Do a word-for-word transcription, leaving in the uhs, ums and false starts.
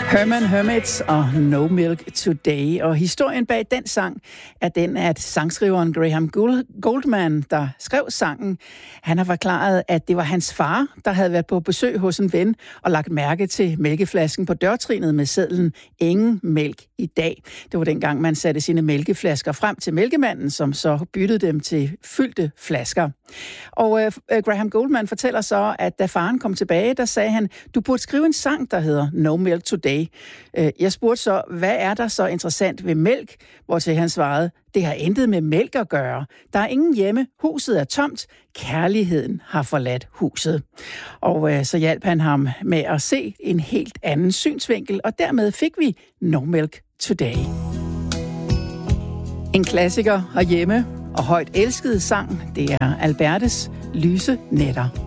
Herman Hermits og No Milk Today. Og historien bag den sang er den, at sangskriveren Graham Gouldman, der skrev sangen, han har forklaret, at det var hans far, der havde været på besøg hos en ven og lagt mærke til mælkeflasken på dørtrinet med sedlen "Ingen mælk i dag". Det var dengang, man satte sine mælkeflasker frem til mælkemanden, som så byttede dem til fyldte flasker. Og øh, Graham Gouldman fortæller så, at da faren kom tilbage, der sagde han, du burde skrive en sang, der hedder No Milk Today. Øh, jeg spurgte så, hvad er der så interessant ved mælk? Hvortil han svarede, det har intet med mælk at gøre. Der er ingen hjemme, huset er tomt, kærligheden har forladt huset. Og øh, så hjalp han ham med at se en helt anden synsvinkel, og dermed fik vi No Milk Today. En klassiker herhjemme og højt elsket sang, det er Albertes Lyse Nætter.